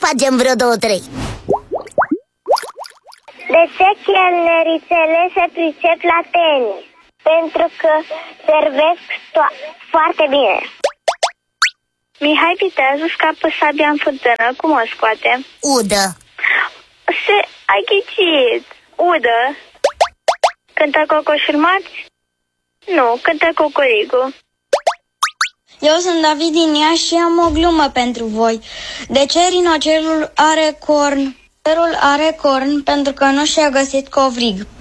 facem vreo 2-3. De ce chelnerițele se pricep la tenis? Pentru că servesc foarte bine. Mihai Viteazu scapă sabia în fântână. Cum o scoate? Udă. Ai ghicit. Udă. Cântă Cocoșul Marț? Nu, cântă Cocorigu. Eu sunt David din Iași și am o glumă pentru voi. De ce rinocerul are corn? Rinocerul are corn pentru că nu și-a găsit covrig.